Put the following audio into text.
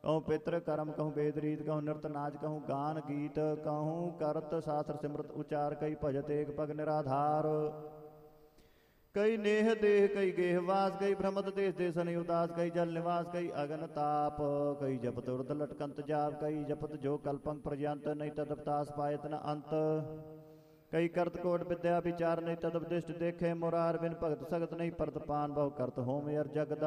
कहूँ पितृ कर्म, कहूँ वेद रीत, कहूँ नृत नाच, कहूँ गान गीत, कहूँ करत शास्त्र सिमरत उचार, कई भजत एक पग निराधार। कई नेह देह कई गेहवास, कई भ्रमत देश देशन उदास, कई जल निवास, कई अगन ताप, कई जपत उर्द लटकंत जाप, कई जपत जो कल्पंग पर्यंत, नहीं तदपतास पायत न अंत। कई करत कोट विद्या विचार, नहीं तदपदिष्ट देखे मुरार, बिन भगत सगत नहीं परत पान, बहु करत होम अर जगदा।